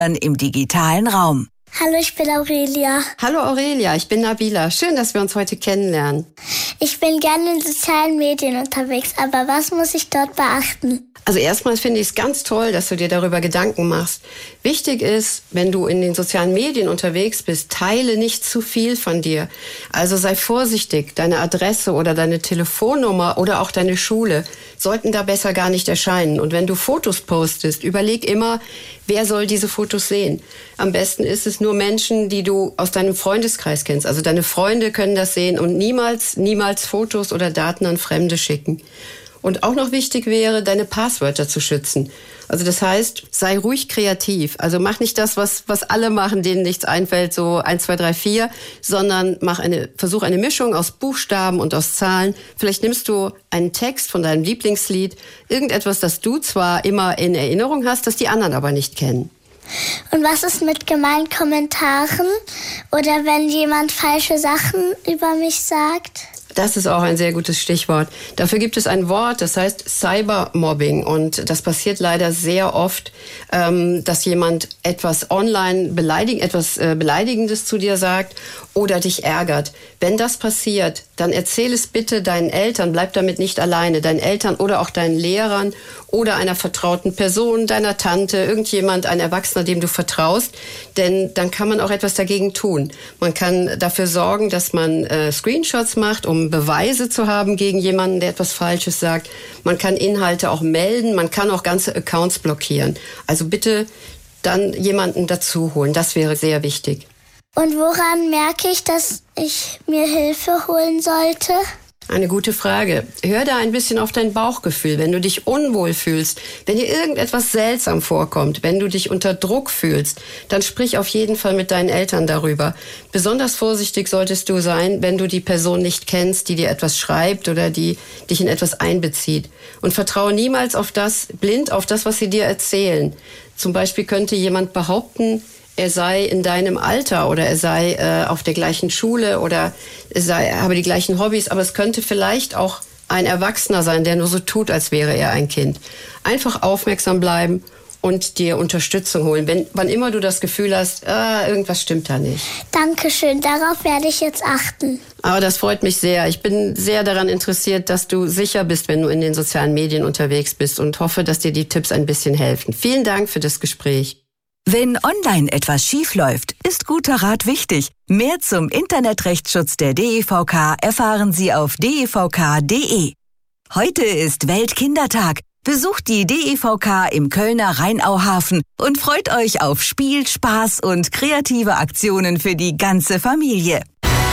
im digitalen Raum. Hallo, ich bin Aurelia. Hallo Aurelia, ich bin Nabila. Schön, dass wir uns heute kennenlernen. Ich bin gerne in sozialen Medien unterwegs, aber was muss ich dort beachten? Also erstmal finde ich es ganz toll, dass du dir darüber Gedanken machst. Wichtig ist, wenn du in den sozialen Medien unterwegs bist, teile nicht zu viel von dir. Also sei vorsichtig, deine Adresse oder deine Telefonnummer oder auch deine Schule sollten da besser gar nicht erscheinen. Und wenn du Fotos postest, überleg immer, wer soll diese Fotos sehen. Am besten ist es nur Menschen, die du aus deinem Freundeskreis kennst. Also deine Freunde können das sehen und niemals Fotos oder Daten an Fremde schicken. Und auch noch wichtig wäre, deine Passwörter zu schützen. Also das heißt, sei ruhig kreativ. Also mach nicht das, was alle machen, denen nichts einfällt, so 1, 2, 3, 4, sondern versuch eine Mischung aus Buchstaben und aus Zahlen. Vielleicht nimmst du einen Text von deinem Lieblingslied, irgendetwas, das du zwar immer in Erinnerung hast, das die anderen aber nicht kennen. Und was ist mit gemeinen Kommentaren oder wenn jemand falsche Sachen über mich sagt? Das ist auch ein sehr gutes Stichwort. Dafür gibt es ein Wort, das heißt Cybermobbing. Und das passiert leider sehr oft, dass jemand etwas online Beleidigendes zu dir sagt oder dich ärgert. Wenn das passiert, dann erzähl es bitte deinen Eltern, bleib damit nicht alleine, deinen Eltern oder auch deinen Lehrern oder einer vertrauten Person, deiner Tante, irgendjemand, ein Erwachsener, dem du vertraust, denn dann kann man auch etwas dagegen tun. Man kann dafür sorgen, dass man Screenshots macht, um Beweise zu haben gegen jemanden, der etwas Falsches sagt. Man kann Inhalte auch melden, man kann auch ganze Accounts blockieren. Also bitte dann jemanden dazu holen, das wäre sehr wichtig. Und woran merke ich, dass ich mir Hilfe holen sollte? Eine gute Frage. Hör da ein bisschen auf dein Bauchgefühl. Wenn du dich unwohl fühlst, wenn dir irgendetwas seltsam vorkommt, wenn du dich unter Druck fühlst, dann sprich auf jeden Fall mit deinen Eltern darüber. Besonders vorsichtig solltest du sein, wenn du die Person nicht kennst, die dir etwas schreibt oder die dich in etwas einbezieht. Und vertraue niemals blind auf das, was sie dir erzählen. Zum Beispiel könnte jemand behaupten, er sei in deinem Alter oder er sei auf der gleichen Schule oder habe die gleichen Hobbys, aber es könnte vielleicht auch ein Erwachsener sein, der nur so tut, als wäre er ein Kind. Einfach aufmerksam bleiben und dir Unterstützung holen, wann immer du das Gefühl hast, irgendwas stimmt da nicht. Dankeschön, darauf werde ich jetzt achten. Aber das freut mich sehr. Ich bin sehr daran interessiert, dass du sicher bist, wenn du in den sozialen Medien unterwegs bist und hoffe, dass dir die Tipps ein bisschen helfen. Vielen Dank für das Gespräch. Wenn online etwas schief läuft, ist guter Rat wichtig. Mehr zum Internetrechtsschutz der DEVK erfahren Sie auf devk.de. Heute ist Weltkindertag. Besucht die DEVK im Kölner Rheinauhafen und freut euch auf Spiel, Spaß und kreative Aktionen für die ganze Familie.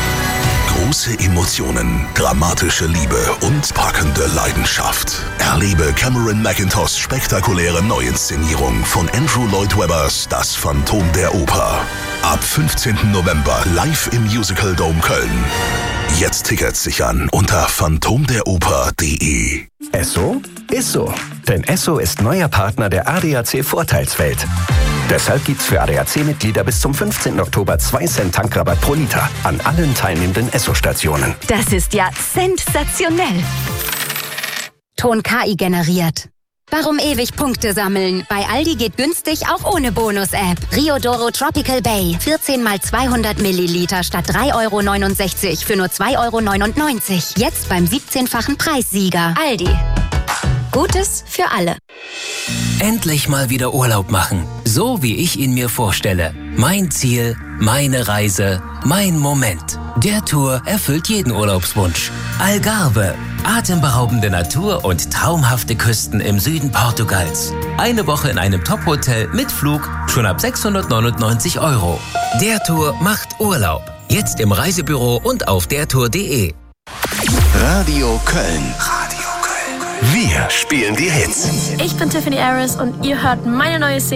Große Emotionen, dramatische Liebe und packende Leidenschaft. Erlebe Cameron Mackintoshs spektakuläre Neuinszenierung von Andrew Lloyd Webbers Das Phantom der Oper. Ab 15. November live im Musical Dome Köln. Jetzt Tickets sichern unter phantomderoper.de. Esso ist so. Denn Esso ist neuer Partner der ADAC Vorteilswelt. Deshalb gibt's für ADAC-Mitglieder bis zum 15. Oktober 2 Cent Tankrabatt pro Liter an allen teilnehmenden Esso-Stationen. Das ist ja sensationell. Ton KI generiert. Warum ewig Punkte sammeln? Bei Aldi geht günstig auch ohne Bonus-App. Riodoro Tropical Bay. 14 mal 200 Milliliter statt 3,69 € für nur 2,99 €. Jetzt beim 17-fachen Preissieger. Aldi. Gutes für alle. Endlich mal wieder Urlaub machen. So wie ich ihn mir vorstelle. Mein Ziel, meine Reise, mein Moment. Der Tour erfüllt jeden Urlaubswunsch. Algarve. Atemberaubende Natur und traumhafte Küsten im Süden Portugals. Eine Woche in einem Top-Hotel mit Flug schon ab 699 €. Der Tour macht Urlaub. Jetzt im Reisebüro und auf dertour.de. Radio Köln. Wir spielen die Hits. Ich bin Tiffany Harris und ihr hört meine neue Single